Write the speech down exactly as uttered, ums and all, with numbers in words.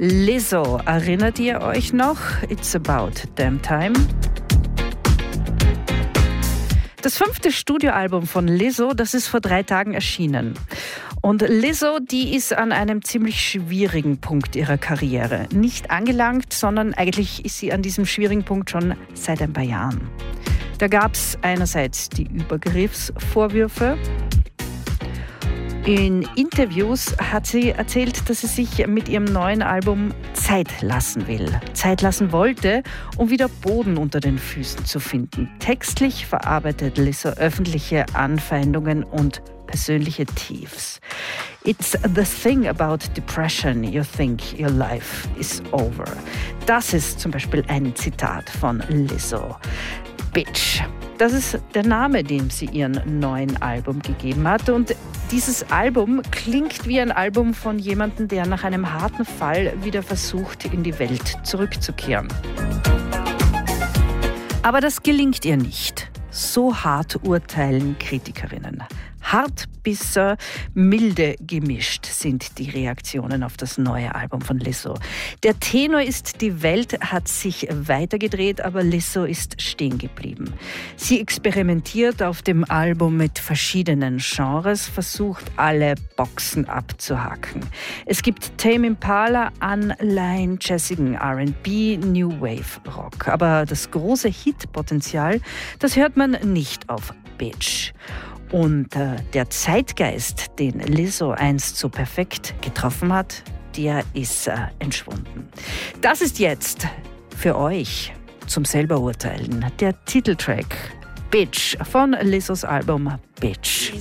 Lizzo, erinnert ihr euch noch? It's about damn time. Das fünfte Studioalbum von Lizzo, das ist vor drei Tagen erschienen. Und Lizzo, die ist an einem ziemlich schwierigen Punkt ihrer Karriere. Nicht angelangt, sondern eigentlich ist sie an diesem schwierigen Punkt schon seit ein paar Jahren. Da gab es einerseits die Übergriffsvorwürfe. In Interviews hat sie erzählt, dass sie sich mit ihrem neuen Album Zeit lassen will. Zeit lassen wollte, um wieder Boden unter den Füßen zu finden. Textlich verarbeitet Lizzo öffentliche Anfeindungen und persönliche Tiefs. It's the thing about depression, you think your life is over. Das ist zum Beispiel ein Zitat von Lizzo. Bitch. Das ist der Name, dem sie ihren neuen Album gegeben hat. Und dieses Album klingt wie ein Album von jemandem, der nach einem harten Fall wieder versucht, in die Welt zurückzukehren. Aber das gelingt ihr nicht. So hart urteilen Kritikerinnen. Hart bis äh, milde gemischt sind die Reaktionen auf das neue Album von Lizzo. Der Tenor ist, die Welt hat sich weitergedreht, aber Lizzo ist stehen geblieben. Sie experimentiert auf dem Album mit verschiedenen Genres, versucht alle Boxen abzuhaken. Es gibt Tame Impala, Anleihen, jazzigen R and B, New Wave Rock. Aber das große Hitpotenzial, das hört man nicht auf Bitch. Und äh, der Zeitgeist, den Lizzo einst so perfekt getroffen hat, der ist äh, entschwunden. Das ist jetzt für euch zum selber urteilen der Titeltrack Bitch von Lizzos Album Bitch.